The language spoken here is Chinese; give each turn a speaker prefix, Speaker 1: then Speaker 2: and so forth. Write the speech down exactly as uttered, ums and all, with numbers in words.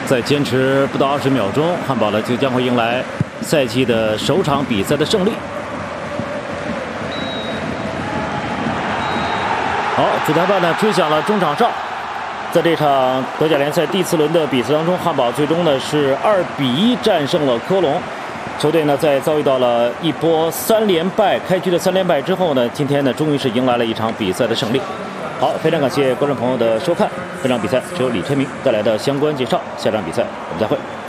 Speaker 1: 再坚持不到二十秒钟，汉堡呢就将会迎来赛季的首场比赛的胜利。好，主裁判呢吹响了中场哨。在这场德甲联赛第四轮的比赛当中，汉堡最终呢是二比一战胜了科隆。球队呢在遭遇到了一波三连败，开局的三连败之后呢，今天呢终于是迎来了一场比赛的胜利。好，非常感谢观众朋友的收看，这场比赛是由李天明带来的相关介绍。下场比赛我们再会。